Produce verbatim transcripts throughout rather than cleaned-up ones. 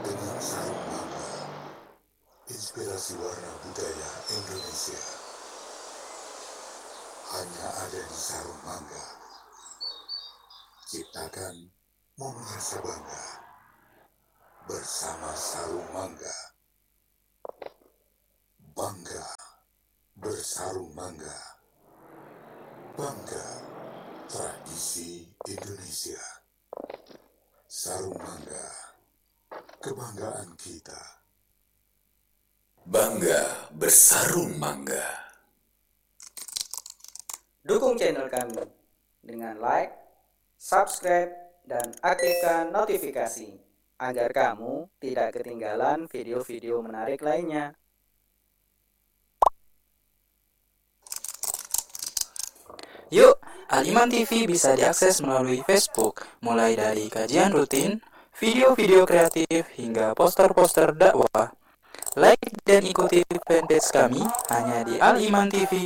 Dengan sarung mangga, inspirasi warna budaya Indonesia hanya ada di sarung mangga. Ciptakan momen rasa bangga bersama sarung mangga. Bangga bersarung mangga. Bangga tradisi Indonesia. Sarung mangga, kebanggaan kita. Bangga bersarung mangga. Dukung channel kami dengan like, subscribe, dan aktifkan notifikasi agar kamu tidak ketinggalan video-video menarik lainnya. Yuk, Al-Iman T V bisa diakses melalui Facebook, mulai dari kajian rutin, video-video kreatif, hingga poster-poster dakwah. Like dan ikuti fanpage kami hanya di Al-Iman T V.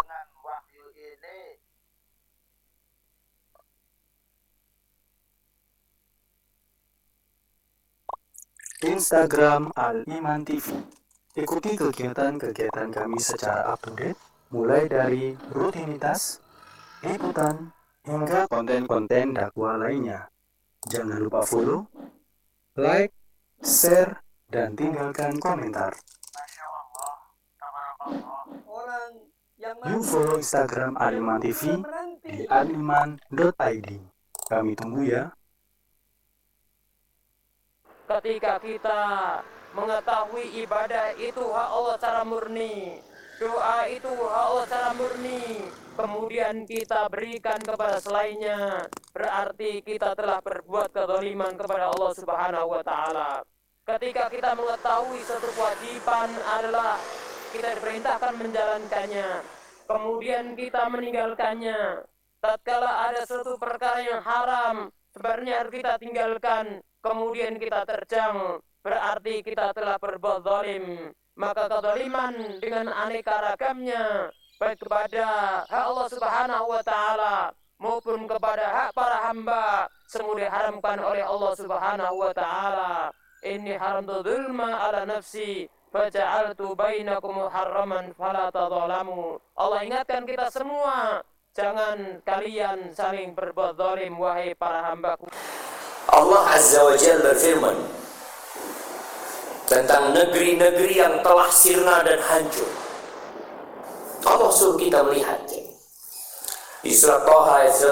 Instagram Al-Iman T V. Ikuti kegiatan-kegiatan kami secara up-to-date, mulai dari rutinitas, liputan, hingga konten-konten dakwah lainnya. Jangan lupa follow, like, share, dan tinggalkan komentar. Yuk follow Instagram Al-Iman T V di aliman dot i d. Kami tunggu ya. Ketika kita mengetahui ibadah itu hak Allah secara murni, doa itu hak Allah secara murni, kemudian kita berikan kepada selainnya, berarti kita telah berbuat kezaliman kepada Allah Subhanahu wa Ta'ala. Ketika kita mengetahui satu kewajiban adalah kita diperintahkan menjalankannya, kemudian kita meninggalkannya, tatkala ada suatu perkara yang haram sebenarnya harus kita tinggalkan, kemudian kita terjang, berarti kita telah berbuat zalim. Maka kezaliman dengan aneka ragamnya, baik kepada hak Allah Subhanahu wa Ta'ala maupun kepada hak para hamba, semua diharamkan oleh Allah Subhanahu wa Ta'ala. Inni haramtu dzulma ala nafsi faja'altu bainakum muharraman fala tadzalamu. Allah ingatkan kita semua, jangan kalian saling berbuat zalim wahai para hambaku. Allah Azza wa Jalla berfirman tentang negeri-negeri yang telah sirna dan hancur. Allah suruh kita melihat di surat Thaha ayat